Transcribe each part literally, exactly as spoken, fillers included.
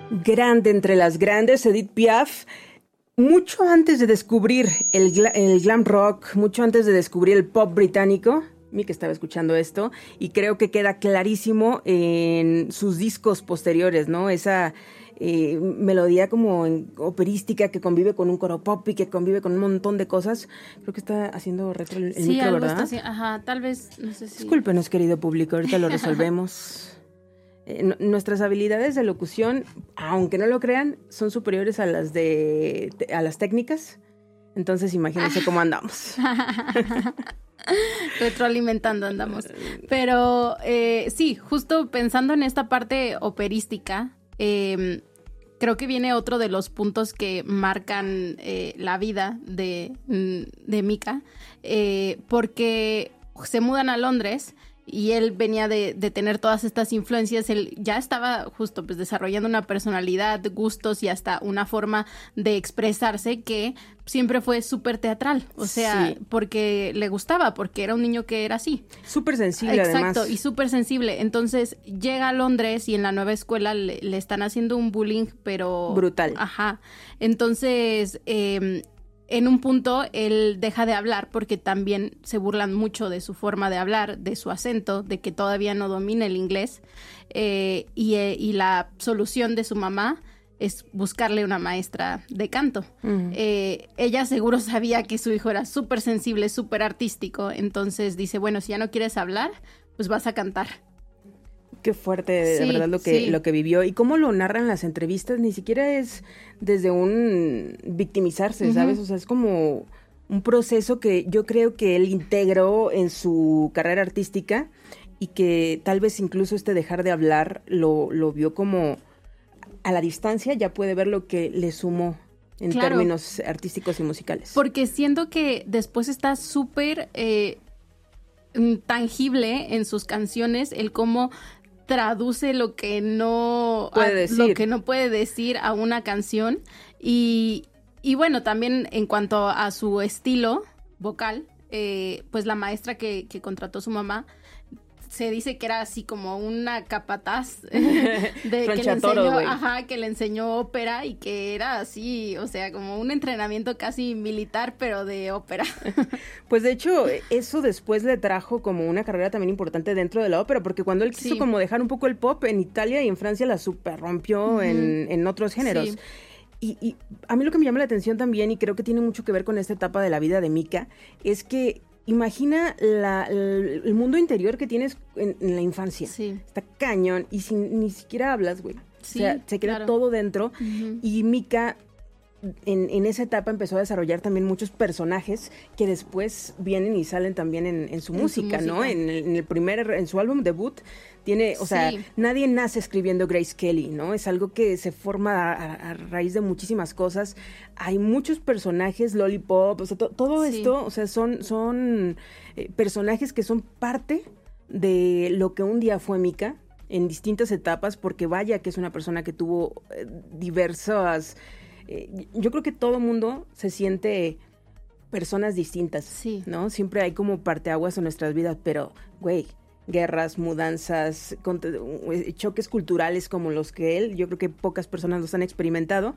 Grande entre las grandes, Edith Piaf. Mucho antes de descubrir el, gla- el glam rock, mucho antes de descubrir el pop británico, Mika estaba escuchando esto y creo que queda clarísimo en sus discos posteriores, ¿no? Esa eh, melodía como en- operística que convive con un coro pop y que convive con un montón de cosas. Creo que está haciendo retro el, el sí, micro, algo ¿verdad? está haci- ajá, tal vez, no sé si... Discúlpenos, querido público, ahorita lo resolvemos. Eh, n- nuestras habilidades de locución, aunque no lo crean, son superiores a las de te- a las técnicas. Entonces, imagínense cómo andamos. Retroalimentando andamos. Pero eh, sí, justo pensando en esta parte operística, eh, creo que viene otro de los puntos que marcan eh, la vida de, de Mika, eh, porque se mudan a Londres y él venía de, de tener todas estas influencias. Él ya estaba justo pues desarrollando una personalidad, gustos y hasta una forma de expresarse que siempre fue súper teatral, o sea, Sí. porque le gustaba, porque era un niño que era así. Súper sensible, Exacto, además. y súper sensible. Entonces llega a Londres y en la nueva escuela le, le están haciendo un bullying, pero... Brutal. Ajá. Entonces, eh, en un punto él deja de hablar porque también se burlan mucho de su forma de hablar, de su acento, de que todavía no domina el inglés. Eh, y, eh, y la solución de su mamá es buscarle una maestra de canto. Ujú. Eh, ella seguro sabía que su hijo era súper sensible, súper artístico, entonces dice, bueno, si ya no quieres hablar, pues vas a cantar. Qué fuerte, de Sí, verdad, lo que, sí. lo que vivió. Y cómo lo narran las entrevistas, ni siquiera es desde un victimizarse, Ujú. ¿sabes? O sea, es como un proceso que yo creo que él integró en su carrera artística y que tal vez incluso este dejar de hablar lo, lo vio como a la distancia, ya puede ver lo que le sumó en Claro. términos artísticos y musicales. Porque siento que después está súper eh, mm, tangible en sus canciones el cómo traduce lo que no Puede a- decir. lo que no puede decir a una canción y, y bueno, también en cuanto a su estilo vocal, eh, pues la maestra que, que contrató su mamá se dice que era así como una capataz de que le Tronchatoro, enseñó, güey. ajá, que le enseñó ópera y que era así, o sea, como un entrenamiento casi militar, pero de ópera. Pues de hecho, eso después le trajo como una carrera también importante dentro de la ópera, porque cuando él quiso Sí. como dejar un poco el pop en Italia y en Francia la super rompió Ujú. en, en otros géneros. Sí. Y, y a mí lo que me llama la atención también, y creo que tiene mucho que ver con esta etapa de la vida de Mika, es que imagina la- el, el mundo interior que tienes en, en la infancia. Sí. Está cañón y sin, ni siquiera hablas, güey. Sí, o sea, se queda claro. todo dentro. Ujú. Y Mika en, en esa etapa empezó a desarrollar también muchos personajes que después vienen y salen también en, en su En su música, ¿no? música. En el, en el primer, en su álbum debut, tiene, o sea, Sí. nadie nace escribiendo Grace Kelly, ¿no? Es algo que se forma a, a raíz de muchísimas cosas. Hay muchos personajes, Lollipop, o sea, to- todo Sí. esto, o sea, son, son eh, personajes que son parte de lo que un día fue Mika en distintas etapas, porque vaya que es una persona que tuvo eh, diversas... eh, yo creo que todo mundo se siente personas distintas, Sí. ¿no? Siempre hay como parteaguas en nuestras vidas, pero, güey, guerras, mudanzas, cont- eh, choques culturales como los que él, yo creo que pocas personas los han experimentado,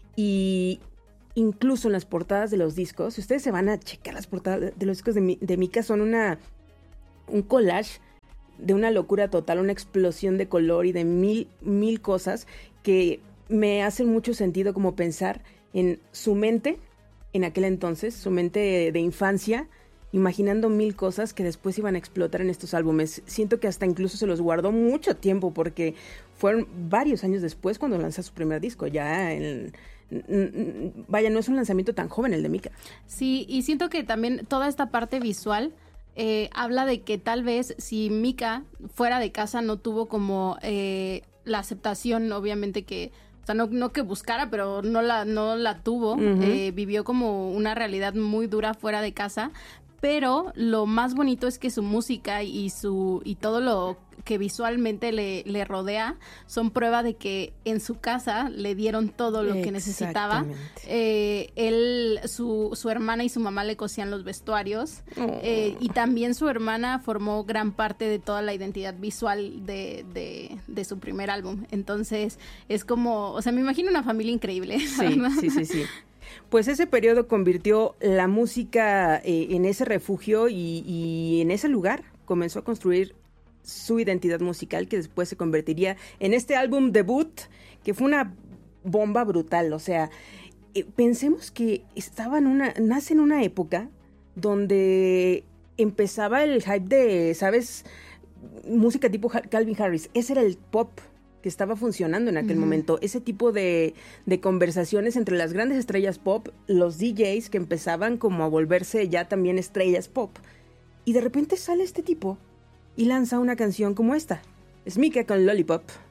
y incluso en las portadas de los discos, si ustedes se van a checar las portadas de los discos de, Mi- de Mika, son una un collage de una locura total, una explosión de color y de mil, mil cosas que me hacen mucho sentido como pensar en su mente en aquel entonces, su mente de, de infancia, imaginando mil cosas que después iban a explotar en estos álbumes. Siento que hasta incluso se los guardó mucho tiempo porque fueron varios años después cuando lanza su primer disco, ya en... Vaya, no es un lanzamiento tan joven el de Mika. Sí, y siento que también toda esta parte visual eh, habla de que tal vez si Mika fuera de casa no tuvo como eh, la aceptación, obviamente que, o sea, no, no que buscara, pero no la, no la tuvo, Ujú. eh, vivió como una realidad muy dura fuera de casa, pero lo más bonito es que su música y su y todo lo que visualmente le, le rodea son prueba de que en su casa le dieron todo lo que necesitaba. Eh, él, su, su hermana y su mamá le cosían los vestuarios, oh. eh, y también su hermana formó gran parte de toda la identidad visual de, de, de su primer álbum. Entonces es como, o sea, me imagino una familia increíble. Sí, sí, sí, sí. Pues ese periodo convirtió la música eh, en ese refugio y, y en ese lugar comenzó a construir su identidad musical, que después se convertiría en este álbum debut, que fue una bomba brutal. O sea, eh, pensemos que estaba en una, nace en una época donde empezaba el hype de, ¿sabes? Música tipo Calvin Harris. Ese era el pop que estaba funcionando en aquel uh-huh. momento. Ese tipo de, de conversaciones entre las grandes estrellas pop, los D Js que empezaban como a volverse ya también estrellas pop. Y de repente sale este tipo y lanza una canción como esta, Smika con Lollipop.